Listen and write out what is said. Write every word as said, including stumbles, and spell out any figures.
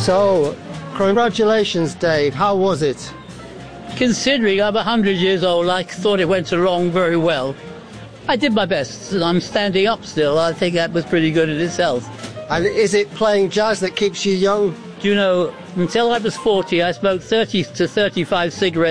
So, congratulations, Dave. How was it? Considering I'm a hundred years old, I thought it went along very well. I did my best, and I'm standing up still. I think that was pretty good in itself. And is it playing jazz that keeps you young? Do you know, until I was forty, I smoked thirty to thirty-five cigarettes